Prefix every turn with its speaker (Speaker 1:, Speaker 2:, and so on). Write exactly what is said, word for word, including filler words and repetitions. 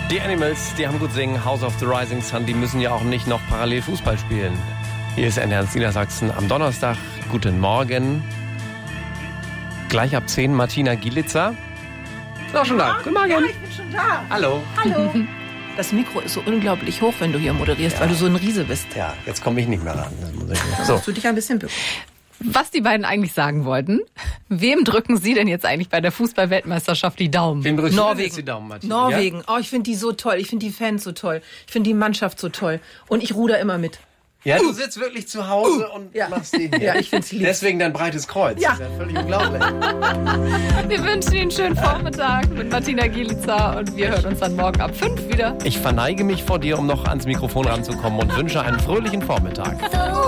Speaker 1: Die Animals, die haben gut singen, House of the Rising Sun, die müssen ja auch nicht noch parallel Fußball spielen. Hier ist N eins Niedersachsen am Donnerstag. Guten Morgen. Gleich ab zehn Martina Gielitzer. Ist auch schon da. Guten Morgen.
Speaker 2: Ja, ich bin schon da.
Speaker 1: Hallo.
Speaker 2: Hallo. Das Mikro ist so unglaublich hoch, wenn du hier moderierst,
Speaker 1: Ja.
Speaker 2: weil du so ein Riese bist.
Speaker 1: Ja, jetzt komme ich nicht mehr ran. Das muss ich nicht.
Speaker 2: Da
Speaker 1: So.
Speaker 2: musst du dich ein bisschen bücken.
Speaker 3: Was die beiden eigentlich sagen wollten, wem drücken Sie denn jetzt eigentlich bei der Fußball-Weltmeisterschaft die Daumen?
Speaker 1: Wem drückst du denn
Speaker 2: Norwegen.
Speaker 1: jetzt die Daumen, Martina?
Speaker 2: Norwegen. Oh, ich finde die so toll. Ich finde die Fans so toll. Ich finde die Mannschaft so toll. Und ich ruder immer mit.
Speaker 1: Ja, du sitzt wirklich zu Hause und
Speaker 2: Ja.
Speaker 1: machst den hier.
Speaker 2: Ja, ich find's lieb.
Speaker 1: Deswegen dein breites Kreuz.
Speaker 2: Ja.
Speaker 1: Das ist ja völlig unglaublich.
Speaker 3: Wir wünschen Ihnen einen schönen Vormittag mit Martina Gielitzer und wir hören uns dann morgen ab fünf wieder.
Speaker 1: Ich verneige mich vor dir, um noch ans Mikrofon ranzukommen und wünsche einen fröhlichen Vormittag.
Speaker 4: So